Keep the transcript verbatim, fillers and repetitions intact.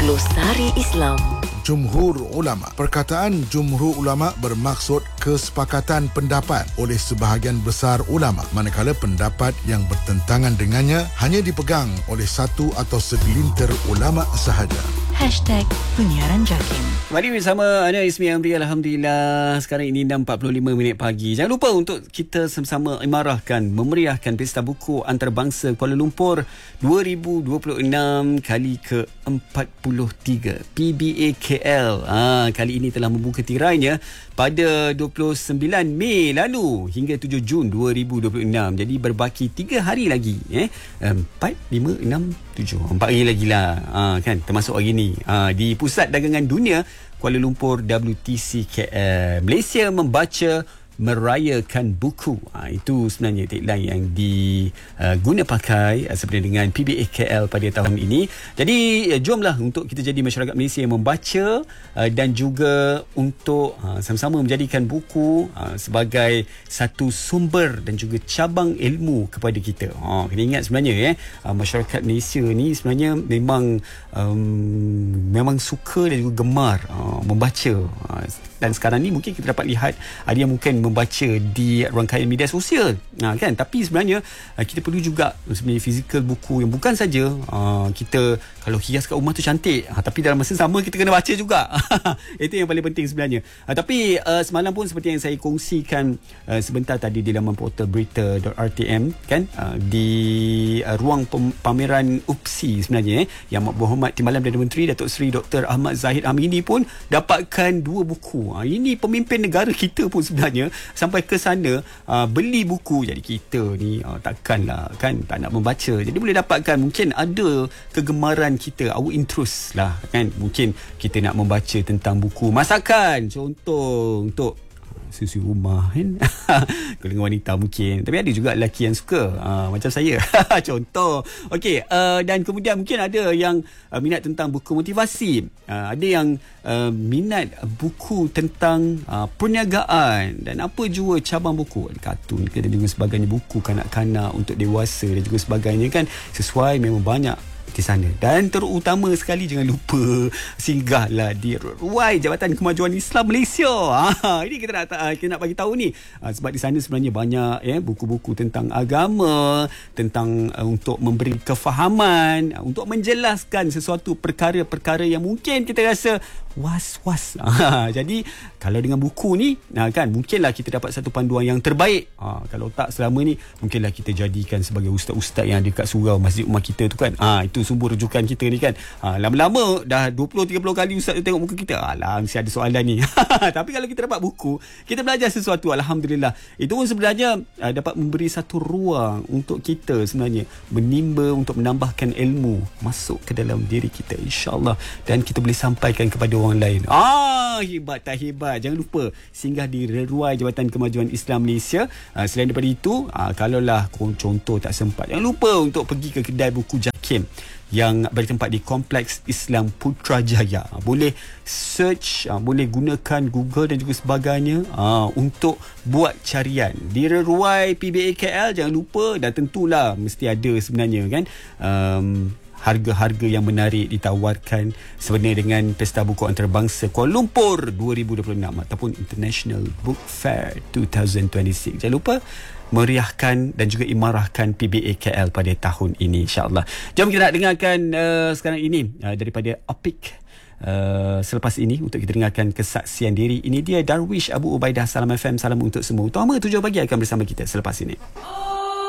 Glosari Islam. Jumhur Ulama. Perkataan Jumhur Ulama bermaksud kesepakatan pendapat oleh sebahagian besar ulama, manakala pendapat yang bertentangan dengannya hanya dipegang oleh satu atau segelintir ulama sahaja. Hashtag Penyiaran Jakim. Mari bersama Ana Ismi Amri. Alhamdulillah sekarang ini enam empat puluh lima minit pagi. Jangan lupa untuk kita sama-sama imarahkan, memeriahkan Pesta Buku Antarabangsa Kuala Lumpur dua ribu dua puluh enam kali ke empat puluh tiga. P B A K L ha, kali ini telah membuka tirainya pada dua puluh sembilan Mei lalu hingga tujuh Jun dua ribu dua puluh enam. Jadi berbaki tiga hari lagi. Eh? empat, lima, enam, tujuh. empat hari lagi lah. Ha, kan? Termasuk hari ni. Ha, di Pusat Dagangan Dunia Kuala Lumpur W T C K L. Malaysia membaca, merayakan buku. Ha, itu sebenarnya tagline yang diguna uh, pakai uh, seperti dengan P B A K L pada tahun ini. Jadi uh, jomlah untuk kita jadi masyarakat Malaysia yang membaca uh, dan juga untuk uh, sama-sama menjadikan buku uh, sebagai satu sumber dan juga cabang ilmu kepada kita. Ha, kena ingat sebenarnya eh, uh, masyarakat Malaysia ni sebenarnya memang um, memang suka dan juga gemar uh, membaca. Uh, dan sekarang ni mungkin kita dapat lihat ada yang mungkin membaca di rangkaian media sosial, ha, kan? Tapi sebenarnya kita perlu juga sebenarnya fizikal buku yang bukan saja ha, kita kalau hias kat rumah tu cantik, ha, tapi dalam masa sama kita kena baca juga. Itu yang paling penting sebenarnya. Ha, tapi uh, semalam pun seperti yang saya kongsikan uh, sebentar tadi di laman portal berita dot r t m, kan, uh, di uh, ruang pem- pameran U P S I sebenarnya eh, yang Berhormat Timbalan Perdana Menteri Datuk Seri Doktor Ahmad Zahid Amini pun dapatkan dua buku. Ha, ini pemimpin negara kita pun sebenarnya sampai ke sana uh, beli buku. Jadi kita ni uh, takkanlah kan tak nak membaca. Jadi boleh dapatkan, mungkin ada kegemaran kita, our interest lah kan. Mungkin kita nak membaca tentang buku masakan, contoh untuk susu rumah kan. Golongan wanita mungkin, tapi ada juga lelaki yang suka uh, macam saya. Contoh. Okey, uh, dan kemudian mungkin ada yang uh, minat tentang buku motivasi, uh, ada yang uh, minat buku tentang uh, perniagaan dan apa jua cabang buku, kartun ke dan juga sebagainya, buku kanak-kanak untuk dewasa dan juga sebagainya kan. Sesuai, memang banyak di sana. Dan terutama sekali jangan lupa singgahlah di Ruai Jabatan Kemajuan Islam Malaysia. Ha, ini kita nak kita nak bagi tahu ni. Ha, sebab di sana sebenarnya banyak ya buku-buku tentang agama, tentang uh, untuk memberi kefahaman, uh, untuk menjelaskan sesuatu perkara-perkara yang mungkin kita rasa was-was. Ha, jadi kalau dengan buku ni ha, kan mungkinlah kita dapat satu panduan yang terbaik. Ha, kalau tak selama ni mungkinlah kita jadikan sebagai ustaz-ustaz yang ada kat surau masjid rumah kita tu kan. Ha, itu sumber rujukan kita ni kan. Ha, lama-lama dah dua puluh tiga puluh kali ustaz tu tengok muka kita, alah mesti ada soalan ni. Tapi kalau kita dapat buku, kita belajar sesuatu, alhamdulillah. Itu pun sebenarnya uh, dapat memberi satu ruang untuk kita sebenarnya menimba, untuk menambahkan ilmu masuk ke dalam diri kita, insya-Allah, dan kita boleh sampaikan kepada orang lain. Ah, hebat tak hebat. Jangan lupa singgah di Ruai Jabatan Kemajuan Islam Malaysia. Uh, selain daripada itu, uh, kalaulah contoh tak sempat, jangan lupa untuk pergi ke kedai buku Jakim yang bertempat di Kompleks Islam Putrajaya. Boleh search, boleh gunakan Google dan juga sebagainya untuk buat carian. Di Ruai P B A K L jangan lupa, dan tentulah mesti ada sebenarnya kan um, harga-harga yang menarik ditawarkan sebenarnya dengan Pesta Buku Antarabangsa Kuala Lumpur dua ribu dua puluh enam ataupun International Book Fair dua ribu dua puluh enam. Jangan lupa meriahkan dan juga imarahkan P B A K L pada tahun ini, insya-Allah. Jom kita nak dengarkan uh, sekarang ini uh, daripada Opik. Uh, selepas ini untuk kita dengarkan kesaksian diri. Ini dia Darwish Abu Ubaidah. Salam F M, salam untuk semua. Utama tujuh pagi akan bersama kita selepas ini.